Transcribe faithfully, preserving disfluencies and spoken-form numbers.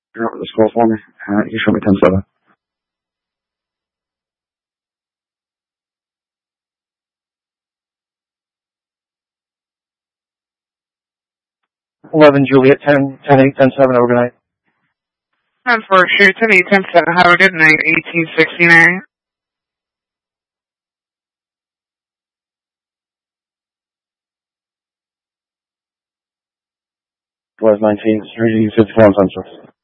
Figure out the score for me. Uh, you show me ten seven. eleven Juliet, ten, ten eight, ten seven, over good night. ten four, shoot, ten eight, ten seven, have a good night, eighteen sixty-nine. West nineteen, three fifty-four on Central.